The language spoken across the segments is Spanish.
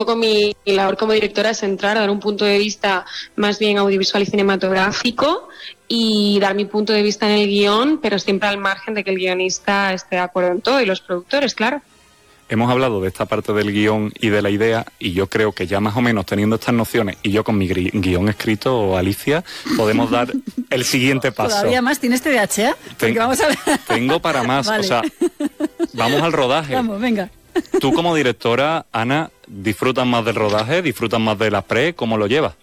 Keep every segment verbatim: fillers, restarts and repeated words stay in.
poco mi, mi labor como directora es entrar, dar un punto de vista más bien audiovisual y cinematográfico y dar mi punto de vista en el guión, pero siempre al margen de que el guionista esté de acuerdo en todo y los productores, claro. Hemos hablado de esta parte del guión y de la idea, y yo creo que ya más o menos teniendo estas nociones, y yo con mi guión escrito, Alicia, podemos dar el siguiente paso. ¿Todavía más? ¿Tienes T D A H? ¿eh? Ten, vamos a ver. Tengo para más, vale. O sea, vamos al rodaje. Vamos, venga. Tú como directora, Ana, ¿disfrutas más del rodaje? ¿Disfrutas más de la pre? ¿Cómo lo llevas?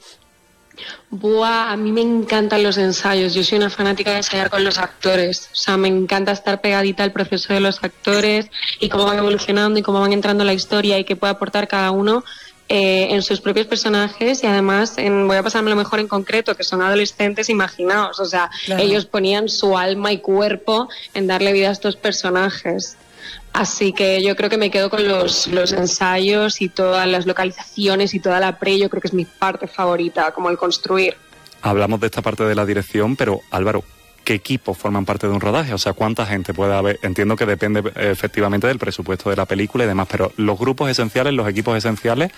Buah, a mí me encantan los ensayos. Yo soy una fanática de ensayar con los actores. O sea, me encanta estar pegadita al proceso de los actores y cómo van evolucionando y cómo van entrando en la historia y qué puede aportar cada uno eh, en sus propios personajes. Y además, en, voy a pasarme lo mejor en concreto, que son adolescentes imaginaos. O sea, claro. Ellos ponían su alma y cuerpo en darle vida a estos personajes. Así que yo creo que me quedo con los, los ensayos y todas las localizaciones y toda la pre, yo creo que es mi parte favorita, como el construir. Hablamos de esta parte de la dirección, pero Álvaro, ¿qué equipos forman parte de un rodaje? O sea, ¿cuánta gente puede haber? Entiendo que depende efectivamente del presupuesto de la película y demás, pero los grupos esenciales, los equipos esenciales...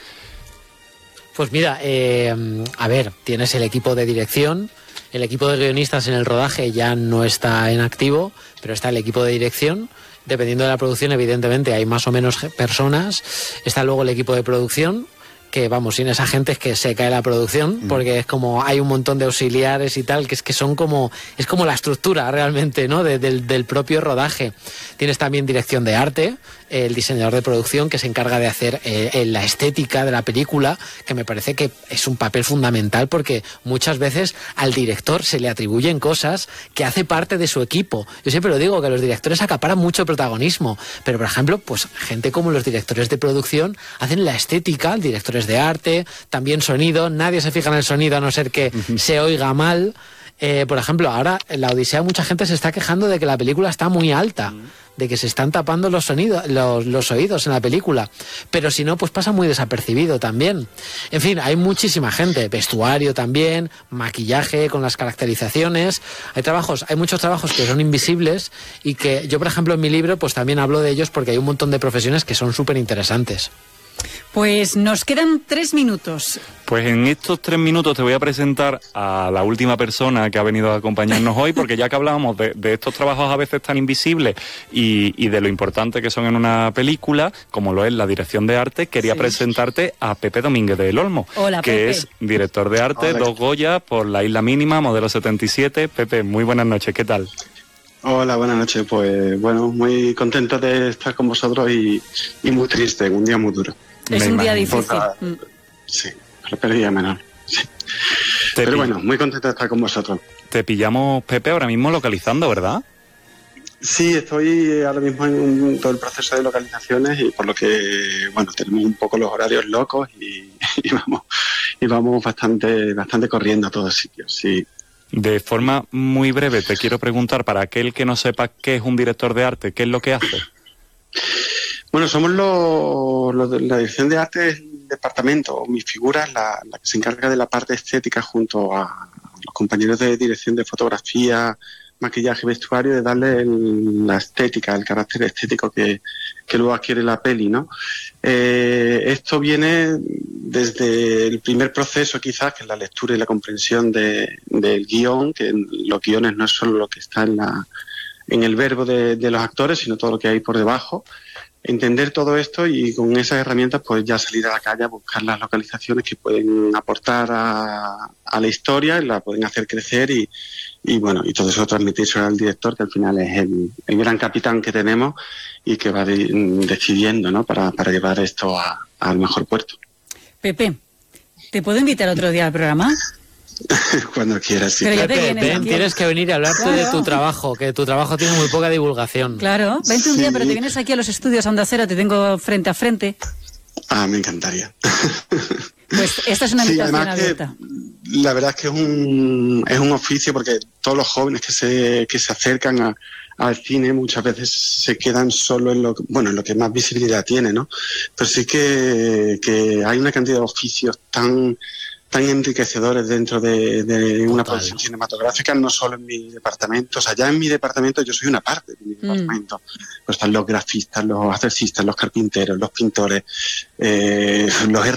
Pues mira, eh, a ver, tienes el equipo de dirección, el equipo de guionistas en el rodaje ya no está en activo, pero está el equipo de dirección. Dependiendo de la producción, evidentemente, hay más o menos personas. Está luego el equipo de producción, que vamos, sin esa gente es que se cae la producción, porque es como, hay un montón de auxiliares y tal, que es que son como, es como la estructura realmente, ¿no? De, del, del propio rodaje. Tienes también dirección de arte, el diseñador de producción que se encarga de hacer eh, la estética de la película, que me parece que es un papel fundamental porque muchas veces al director se le atribuyen cosas que hace parte de su equipo. Yo siempre lo digo, que los directores acaparan mucho protagonismo, pero por ejemplo, pues gente como los directores de producción hacen la estética, directores de arte, también sonido, nadie se fija en el sonido a no ser que uh-huh. se oiga mal. Eh, por ejemplo, ahora en la Odisea mucha gente se está quejando de que la película está muy alta, uh-huh. de que se están tapando los sonidos, los, los oídos en la película, pero si no, pues pasa muy desapercibido también. En fin, hay muchísima gente, vestuario también, maquillaje con las caracterizaciones, hay trabajos, hay muchos trabajos que son invisibles y que yo, por ejemplo, en mi libro, pues también hablo de ellos porque hay un montón de profesiones que son súper interesantes. Pues nos quedan tres minutos. Pues en estos tres minutos te voy a presentar a la última persona que ha venido a acompañarnos hoy, porque ya que hablábamos de, de estos trabajos a veces tan invisibles y, y de lo importante que son en una película, como lo es la dirección de arte, quería sí. presentarte a Pepe Domínguez del Olmo. Hola, que Pepe. Es director de arte, Hola. Dos Goya por La Isla Mínima, modelo setenta y siete. Pepe, muy buenas noches, ¿qué tal? Hola, buenas noches. Pues bueno, muy contento de estar con vosotros y, y muy triste, un día muy duro. Es un día difícil. Poca, mm. Sí, pero perdía menor. Sí. Pero bueno, muy contento de estar con vosotros. Te pillamos, Pepe, ahora mismo localizando, ¿verdad? Sí, estoy ahora mismo en un, todo el proceso de localizaciones y por lo que, bueno, tenemos un poco los horarios locos y, y vamos y vamos bastante bastante corriendo a todos sitios, sí. De forma muy breve, te quiero preguntar, para aquel que no sepa qué es un director de arte, ¿qué es lo que hace? Bueno, somos los, los de la dirección de arte del departamento. Mi figura es la, la que se encarga de la parte estética junto a los compañeros de dirección de fotografía, maquillaje y vestuario, de darle el, la estética, el carácter estético que, que luego adquiere la peli, ¿no? Eh, esto viene desde el primer proceso, quizás, que es la lectura y la comprensión de, del guión, que los guiones no es solo lo que está en, la, en el verbo de, de los actores, sino todo lo que hay por debajo. Entender todo esto y con esas herramientas pues ya salir a la calle a buscar las localizaciones que pueden aportar a, a la historia y la pueden hacer crecer y, y bueno, y todo eso transmitirse al director, que al final es el, el gran capitán que tenemos y que va de, decidiendo, ¿no? para, para llevar esto a, al mejor puerto. Pepe, ¿te puedo invitar otro día al programa? Cuando quieras, sí. Pero Pepe, ven, tienes que venir a hablarte claro. de tu trabajo, que tu trabajo tiene muy poca divulgación. Claro, vente un sí. día, pero te vienes aquí a los estudios Onda Cero, te tengo frente a frente. Ah, me encantaría. Pues esta es una invitación sí, abierta. La verdad es que es un, es un oficio, porque todos los jóvenes que se, que se acercan a, al cine muchas veces se quedan solo en lo, bueno, en lo que más visibilidad tiene, ¿no? Pero sí que, que hay una cantidad de oficios tan... tan enriquecedores dentro de, de una Total. producción cinematográfica, no solo en mi departamento. O sea, ya en mi departamento yo soy una parte de mi mm. departamento. Pues están los grafistas, los arcistas, los carpinteros, los pintores, eh, los